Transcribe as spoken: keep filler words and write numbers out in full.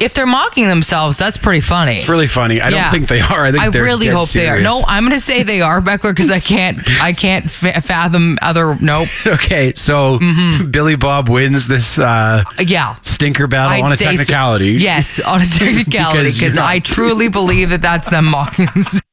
If they're mocking themselves, that's pretty funny. It's really funny. I Yeah. don't think they are. I think I they're really dead hope they are. serious. No, I'm going to say they are, Beckler, because I can't. I can't fa- fathom other. Nope. Okay, so Billy Bob wins this uh, Yeah. stinker battle I'd on a say so. technicality. Yes, on a technicality, Because you're because not- I truly believe that that's them mocking themselves.